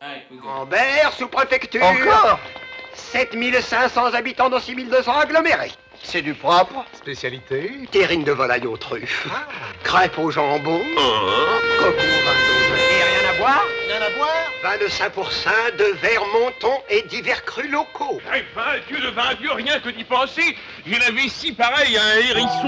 Ambert, sous-préfecture. Encore 7500 habitants dans 6200 agglomérés. C'est du propre. Spécialité? Terrine de volaille aux truffes. Crêpes au jambon. Coco au vin d'Auvergne. Et rien à boire? Rien à boire? Vin de Saint-Pourçain, de Vermonton et divers crus locaux. Eh ben, Dieu de vin Dieu, rien que d'y penser, j'ai la vessie pareille à un hérisson.